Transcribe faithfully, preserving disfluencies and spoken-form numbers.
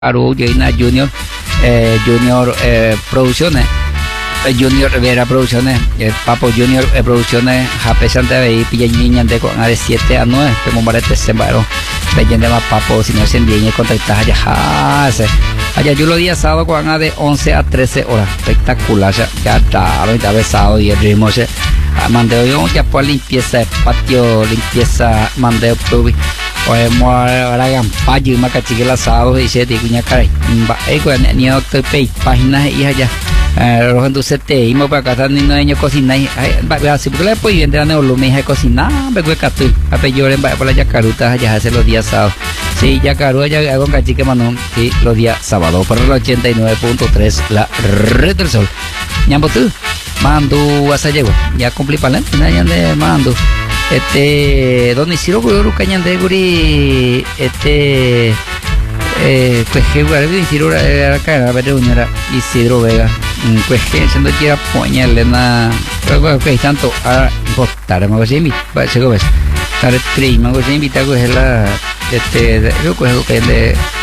Aru Jaina Junior eh, Junior eh, Producciones eh, Junior Rivera Producciones eh, Papo Junior eh, Producciones Japesante de Pillañiña de con de siete a nueve como barete sembaro leyenda más Papo si no se envíe contactar allá allá yo los días sábado con de once a trece horas espectacular ya ya está ya besado y el ritmo se mandeo yo ya por limpieza de patio limpieza mandeo prubi podemos ahora gampayo y macachique el asado y se digo ya caray eh con ni otro páginas y allá los entonces te íbamos para casa ni no hay cocina y así porque le pues bien de la lo me cocinar me cuesta tú a peor en por la yacaruta allá hace los días sábados sí yacaru allá con cachique manón sí los días sábados por el ochenta y nueve punto tres la red del sol ñambo tú mando hasta llegó ya cumplí para la ya de mando este donde hicieron guru cañande guri este eh pues que guarda hicieron la cara de una Isidro Vega pues que siendo que era poñarle na algo que tanto a votar me voy a invitar se go ves estar tres me voy a invitar a la este yo cojo que de